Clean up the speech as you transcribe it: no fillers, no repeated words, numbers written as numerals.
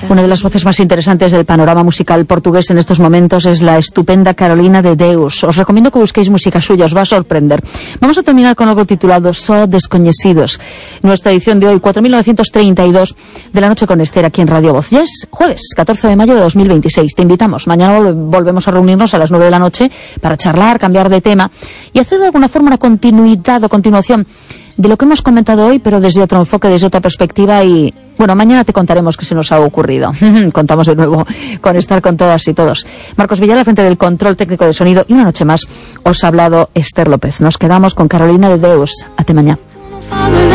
Una de las voces más interesantes del panorama musical portugués en estos momentos es la estupenda Carolina de Deus. Os recomiendo que busquéis música suya, os va a sorprender. Vamos a terminar con algo titulado So Desconocidos. Nuestra edición de hoy, 4.932 de la noche con Esther, aquí en Radio Voz. Ya es jueves, 14 de mayo de 2026. Te invitamos. Mañana volvemos a reunirnos a las 9 de la noche para charlar, cambiar de tema y hacer de alguna forma una continuidad o continuación de lo que hemos comentado hoy, pero desde otro enfoque, desde otra perspectiva. Y bueno, mañana te contaremos qué se nos ha ocurrido. Contamos de nuevo con estar con todas y todos. Marcos Villar al frente del control técnico de sonido, y una noche más os ha hablado Esther López. Nos quedamos con Carolina de Deus. Hasta mañana.